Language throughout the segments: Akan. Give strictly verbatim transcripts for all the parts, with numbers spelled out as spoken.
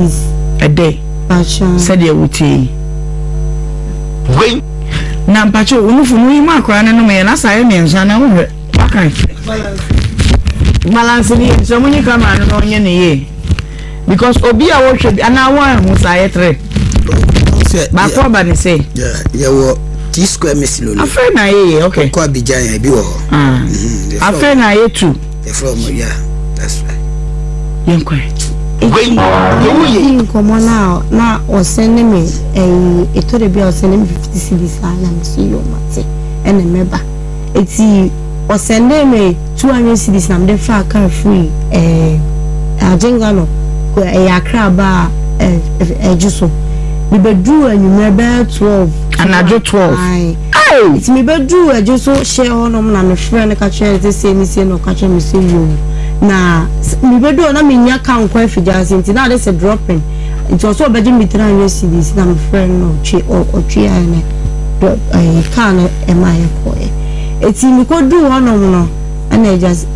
a day. Said you would tea. Wait. Nampacho, Unufu, Macron, and me, and as I mean, and I won't. Balancing, so when you come out on your knee. Because Obia worship, and I want was I three. My father say, yeah, you T square missile. A friend, I okay. Quite be giant, be all. A friend, I too. From, yeah, that's right. Young quiet. Wait, come on now, now, or sending me a it would be or sending me fifty cities, and see you, Matty, and a member. It's or sending me two hundred cities, and the far car free a jingano, a crab bar, a juice. We bedrew and you may bear twelve, and I do twelve. Aye, it's me bedrew, I just so share on them, a friend, a catcher, the same, no catcher, me see you. Na me bedo na me nya kan kwa fijas nti na dey say dropping it was so beji me three hundred cedis na my friend no chi o twi ane do eh kan e ma ye ko e eti me ko do honom no na e just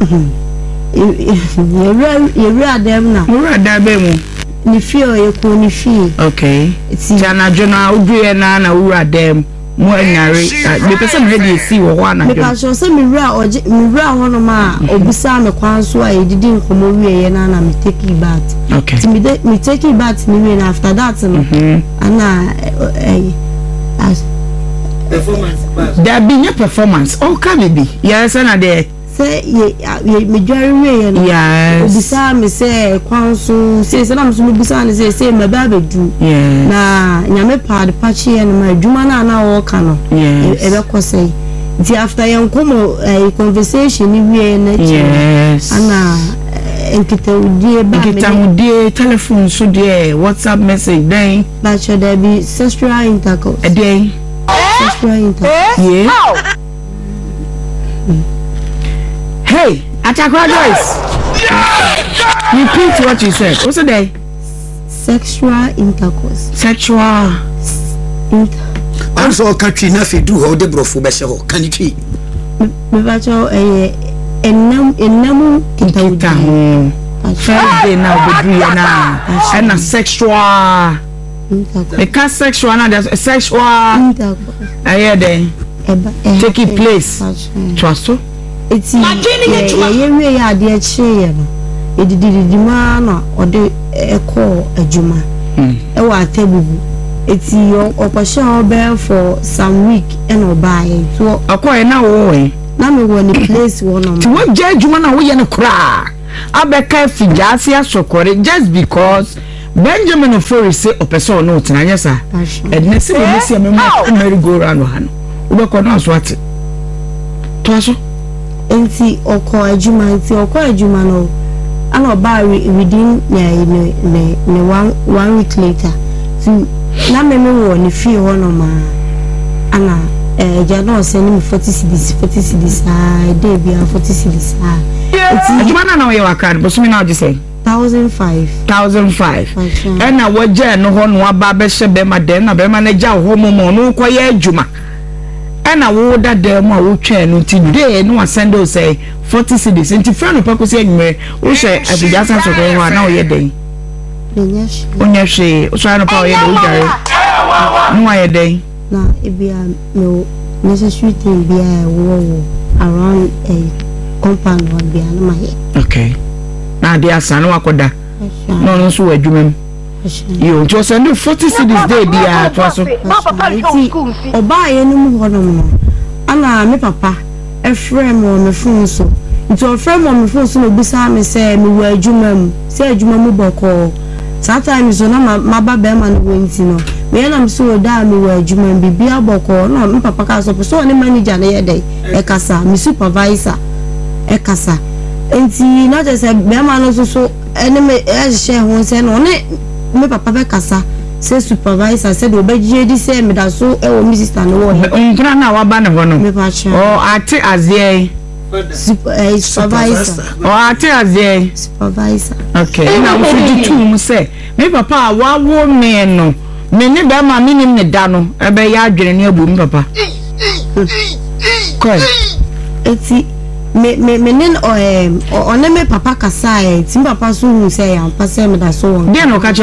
ye re adam na re adam mu ni feel ye ko ni feel okay eti jana jona udue na na ura adam mo anyare the person ready see wo ho ana because so say me ra oje me ra hono ma obusa me kwan so a edidi nkomo wie ye na na me take it back okay me me take it back me when after that no ana eh as performance there be your performance oh can be yes na there say ye me jari wie ye no yes obusa me say kwan so say say na me so me busa na say say me ba bedu na nyame pa de pachi ye no ma adwuma na na wo ka no e be ko say di after yan komo conversation ni wie na chi yes ana enkita udie ba me enkita udie telephone so de WhatsApp message then ba cho there be sexual intercourse a day sexual intercourse yeah hey, Atakwa Joyce. Repeat what you said. What's the day? Sexual intercourse. Sexual. Inter. I'm so country nothing do how the brofu besho. Can you see? Me bacho eh enam enam kita. Friday now be do na. And a sexual. Because sexual na there's sexual intercourse. Aye then. Take it place. Trust you? It's yeah, we are the chair. It did the man or the echo a juma. A table. It's your opposition bear for some week and or buy so a coin now. Now, me when the place one on what judge one we and a cry. I bet Kaffy Jasia so correct just because Benjamin of Forest say a person note and yes, sir. And next thing we see a merry go round one. We can not what it. Tosso. Enti oko adwuma enti oko adwuma no ana oba within ne ne ne one one week later so na me me wo ne fie ho no ma ana eh ja no se ni forty cedis forty cedis ah dey bia forty cedis ah enti adwuma na na we waka but so me na just say one thousand five one thousand five and na wo je no ho no aba be hye be ma den na be ma na ja ho mo mo no ko ye adwuma and I would that them I would train today no send us say forty cedis into friend of Paco saying me who say I be just answer going on now ye day on your she trying to power no I day now it be a no necessary thing be a war around a compound or be an my okay now they are son wakoda no no so adwuma you just send forty cedis day be a twaso oba ye no mu honom no ana me papa e frame on me phone so it o frame on me phone so no bisa me say me wa adwuma mu say adwuma mu boko sometimes so na maba be ma no wenti no me na me so da me wa adwuma bibia boko no me papa ka so so ne manager na ye dey e kasa me supervisor e kasa enti na just say be ma no so so ene me e share ho say no ne me papa be kasa say supervisor said obeje di say me da so e wo mi sister no wo nkra na wa ba ne ho no me pa che oh ate azie supervisor oh ate azie supervisor okay na wo fi tu mu say me papa wa wo me no me ne be ma me nim ne da no e be ya adwene ne abu me papa ko eti me me me nen o em o ne me papa kasa e ti papa so hu say am pa say me da so won